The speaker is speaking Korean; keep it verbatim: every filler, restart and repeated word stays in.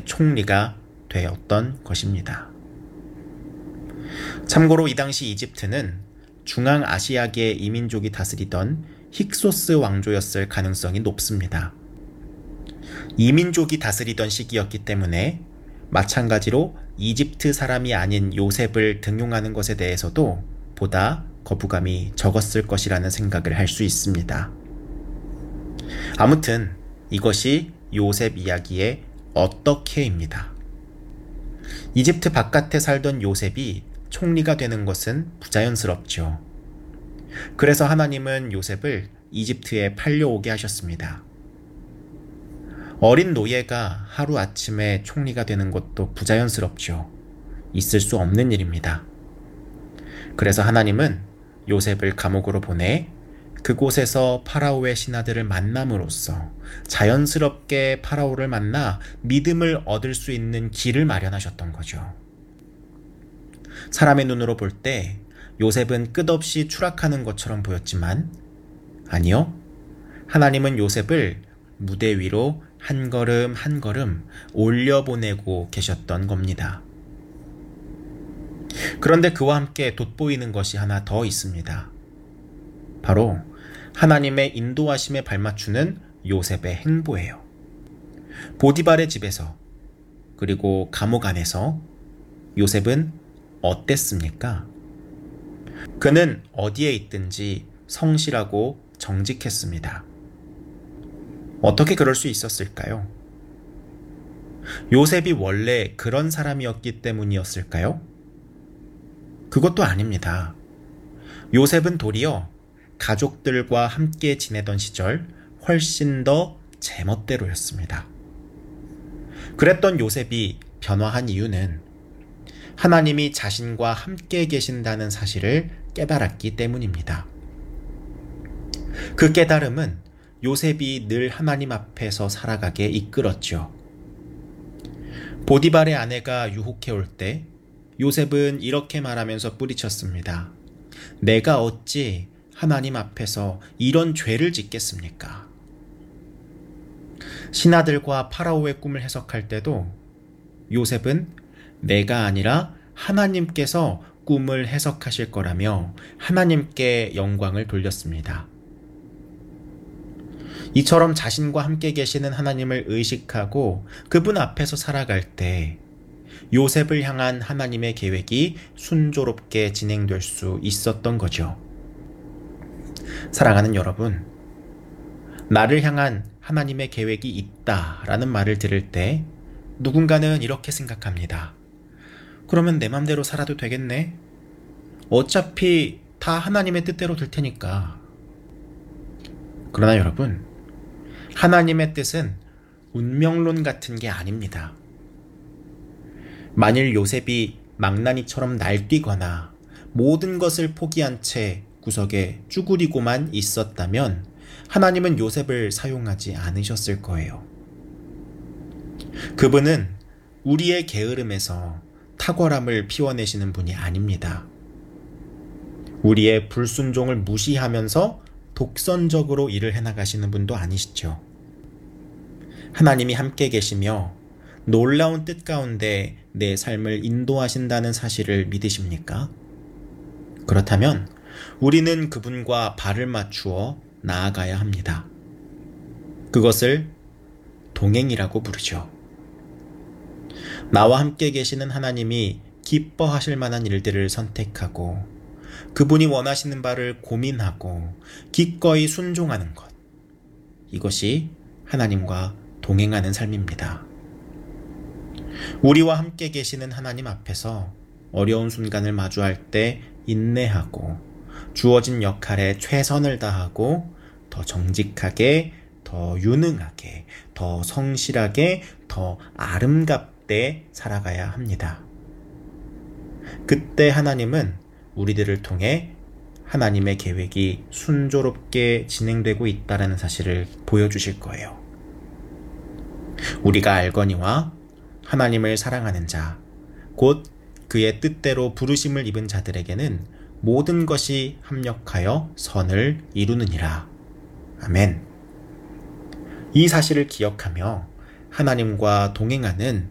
이집트의 총리가 되었던 것입니다. 참고로 이 당시 이집트는 중앙아시아계 이민족이 다스리던 힉소스 왕조였을 가능성이 높습니다. 이민족이 다스리던 시기였기 때문에 마찬가지로 이집트 사람이 아닌 요셉을 등용하는 것에 대해서도 보다 거부감이 적었을 것이라는 생각을 할 수 있습니다. 아무튼 이것이 요셉 이야기의 어떻게입니다. 이집트 바깥에 살던 요셉이 총리가 되는 것은 부자연스럽죠. 그래서 하나님은 요셉을 이집트에 팔려오게 하셨습니다. 어린 노예가 하루아침에 총리가 되는 것도 부자연스럽죠. 있을 수 없는 일입니다. 그래서 하나님은 요셉을 감옥으로 보내 그곳에서 파라오의 신하들을 만남으로써 자연스럽게 파라오를 만나 믿음을 얻을 수 있는 길을 마련하셨던 거죠. 사람의 눈으로 볼 때 요셉은 끝없이 추락하는 것처럼 보였지만 아니요. 하나님은 요셉을 무대 위로 한 걸음 한 걸음 올려보내고 계셨던 겁니다. 그런데 그와 함께 돋보이는 것이 하나 더 있습니다. 바로 하나님의 인도하심에 발맞추는 요셉의 행보예요. 보디발의 집에서 그리고 감옥 안에서 요셉은 어땠습니까? 그는 어디에 있든지 성실하고 정직했습니다. 어떻게 그럴 수 있었을까요? 요셉이 원래 그런 사람이었기 때문이었을까요? 그것도 아닙니다. 요셉은 도리어 가족들과 함께 지내던 시절 훨씬 더 제멋대로였습니다. 그랬던 요셉이 변화한 이유는 하나님이 자신과 함께 계신다는 사실을 깨달았기 때문입니다. 그 깨달음은 요셉이 늘 하나님 앞에서 살아가게 이끌었죠. 보디발의 아내가 유혹해 올 때 요셉은 이렇게 말하면서 뿌리쳤습니다. 내가 어찌 하나님 앞에서 이런 죄를 짓겠습니까? 신하들과 파라오의 꿈을 해석할 때도 요셉은 내가 아니라 하나님께서 꿈을 해석하실 거라며 하나님께 영광을 돌렸습니다. 이처럼 자신과 함께 계시는 하나님을 의식하고 그분 앞에서 살아갈 때 요셉을 향한 하나님의 계획이 순조롭게 진행될 수 있었던 거죠. 사랑하는 여러분, 나를 향한 하나님의 계획이 있다라는 말을 들을 때 누군가는 이렇게 생각합니다. 그러면 내 맘대로 살아도 되겠네? 어차피 다 하나님의 뜻대로 될 테니까. 그러나 여러분, 하나님의 뜻은 운명론 같은 게 아닙니다. 만일 요셉이 망나니처럼 날뛰거나 모든 것을 포기한 채 구석에 쭈그리고만 있었다면 하나님은 요셉을 사용하지 않으셨을 거예요. 그분은 우리의 게으름에서 탁월함을 피워내시는 분이 아닙니다. 우리의 불순종을 무시하면서 독선적으로 일을 해나가시는 분도 아니시죠. 하나님이 함께 계시며 놀라운 뜻 가운데 내 삶을 인도하신다는 사실을 믿으십니까? 그렇다면 우리는 그분과 발을 맞추어 나아가야 합니다. 그것을 동행이라고 부르죠. 나와 함께 계시는 하나님이 기뻐하실 만한 일들을 선택하고 그분이 원하시는 바를 고민하고 기꺼이 순종하는 것. 이것이 하나님과 동행하는 삶입니다. 우리와 함께 계시는 하나님 앞에서 어려운 순간을 마주할 때 인내하고 주어진 역할에 최선을 다하고 더 정직하게, 더 유능하게, 더 성실하게, 더 아름답게 살아가야 합니다. 그때 하나님은 우리들을 통해 하나님의 계획이 순조롭게 진행되고 있다는 사실을 보여주실 거예요. 우리가 알거니와 하나님을 사랑하는 자, 곧 그의 뜻대로 부르심을 입은 자들에게는 모든 것이 합력하여 선을 이루느니라. 아멘. 이 사실을 기억하며 하나님과 동행하는